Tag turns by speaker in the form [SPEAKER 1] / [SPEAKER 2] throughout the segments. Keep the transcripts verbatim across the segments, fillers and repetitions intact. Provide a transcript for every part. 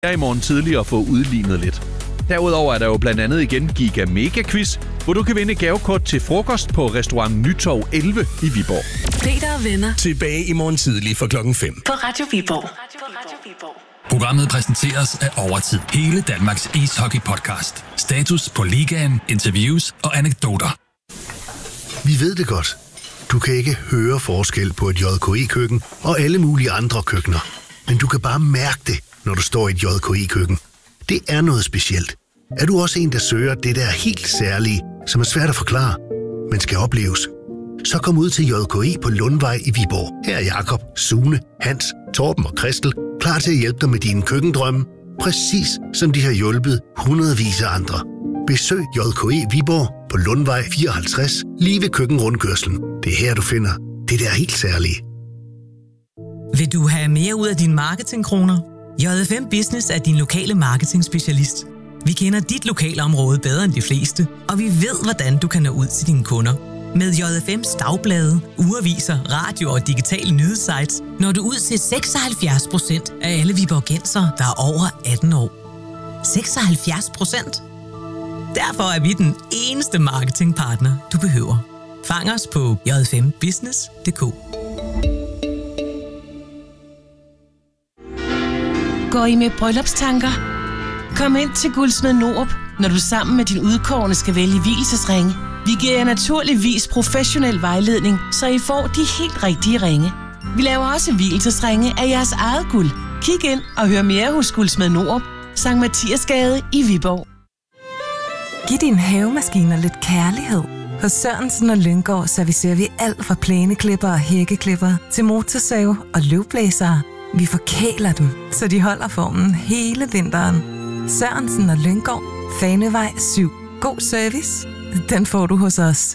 [SPEAKER 1] i morgen tidlig at få udlignet lidt. Derudover er der jo blandt andet igen Giga Mega Quiz, hvor du kan vinde gavekort til frokost på restaurant Nytorv elleve i Viborg.
[SPEAKER 2] Peter og venner.
[SPEAKER 3] Tilbage i morgen tidlig for klokken fem.
[SPEAKER 2] På Radio Viborg.
[SPEAKER 4] Programmet præsenteres af Overtid. Hele Danmarks ishockey-podcast. Status på ligaen, interviews og anekdoter.
[SPEAKER 5] Vi ved det godt. Du kan ikke høre forskel på et J K E-køkken og alle mulige andre køkkener. Men du kan bare mærke det, når du står i et J K E-køkken. Det er noget specielt. Er du også en, der søger det der helt særlige, som er svært at forklare, men skal opleves? Så kom ud til J K E på Lundvej i Viborg. Her er Jakob, Sune, Hans, Torben og Christel klar til at hjælpe dig med dine køkkendrømme. Præcis som de har hjulpet hundredvis af andre. Besøg J K E Viborg på Lundvej fireoghalvtreds, lige ved køkkenrundkørslen. Det er her, du finder det der helt særlige.
[SPEAKER 6] Vil du have mere ud af dine marketingkroner? J F M Business er din lokale marketingspecialist. Vi kender dit lokalområde bedre end de fleste, og vi ved, hvordan du kan nå ud til dine kunder. Med J F M's dagblade, ugeaviser, radio og digitale nyhedssites når du ud til seksoghalvfjerds procent af alle viborgensere, der er over atten år. seksoghalvfjerds procent? Derfor er vi den eneste marketingpartner, du behøver. Fang os på j f m business punktum d k.
[SPEAKER 7] Går I med bryllupstanker? Kom ind til Guldsmed Norup, når du sammen med din udkårne skal vælge vielsesringe. Vi giver jer naturligvis professionel vejledning, så I får de helt rigtige ringe. Vi laver også vielsesringe af jeres eget guld. Kig ind og hør mere hos Guldsmed Norup, Sankt Mathiasgade i Viborg.
[SPEAKER 8] Giv dine havemaskiner lidt kærlighed. Hos Sørensen og Lynggaard servicerer vi alt fra plæneklipper og hækkeklipper til motorsave og løvblæsere. Vi forkæler dem, så de holder formen hele vinteren. Sørensen og Lynggaard. Fanevej syv. God service. Den får du hos os.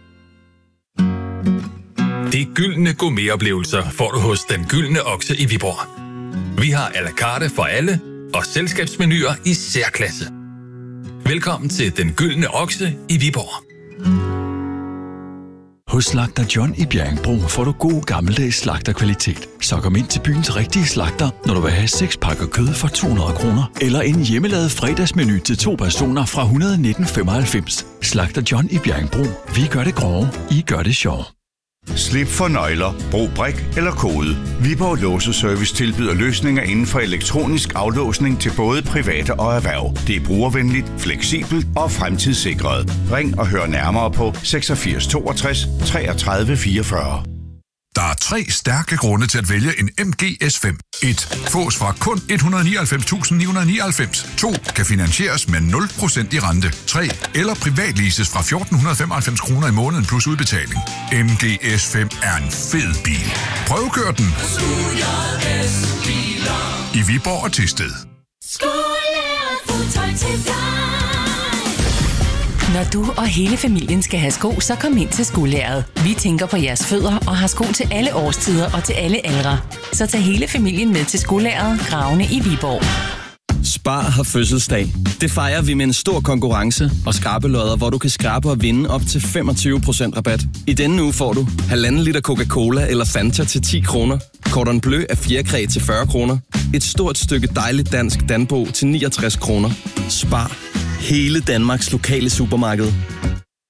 [SPEAKER 4] De gyldne gourmetoplevelser får du hos Den Gyldne Okse i Viborg. Vi har à la carte for alle og selskabsmenuer i særklasse. Velkommen til Den Gyldne Okse i Viborg.
[SPEAKER 9] Hos Slagter John i Bjerringbro får du god gammeldags slagterkvalitet. Så kom ind til byens rigtige slagter, når du vil have seks pakker kød for to hundrede kroner. Eller en hjemmelavet fredagsmenu til to personer fra et hundrede nitten femoghalvfems. Slagter John i Bjerringbro. Vi gør det grove, I gør det sjov.
[SPEAKER 10] Slip for nøgler, brug brik eller kode. Viborg Låseservice tilbyder løsninger inden for elektronisk aflåsning til både private og erhverv. Det er brugervenligt, fleksibelt og fremtidssikret. Ring og hør nærmere på seksogfirs toogtres treogtredive fireogfyrre.
[SPEAKER 11] Der er tre stærke grunde til at vælge en M G S fem. et. Fås fra kun et hundrede nioghalvfems tusind ni hundrede nioghalvfems. to. Kan finansieres med nul procent i rente. tre. Eller privatleases fra fjorten femoghalvfems kroner i måneden plus udbetaling. M G S fem er en fed bil. Prøvekør den. I Viborg og Thisted.
[SPEAKER 12] Når du og hele familien skal have sko, så kom ind til Skolæret. Vi tænker på jeres fødder og har sko til alle årstider og til alle aldre. Så tag hele familien med til Skolæret, Gravene i Viborg.
[SPEAKER 13] Spar har fødselsdag. Det fejrer vi med en stor konkurrence og skrabelodder, hvor du kan skrabe og vinde op til femogtyve procent rabat. I denne uge får du halvanden liter Coca-Cola eller Fanta til ti kroner. Cordon Bleu af fjerkræ til fyrre kroner. Et stort stykke dejligt dansk Danbo til niogtres kroner. Spar. Hele Danmarks lokale supermarked.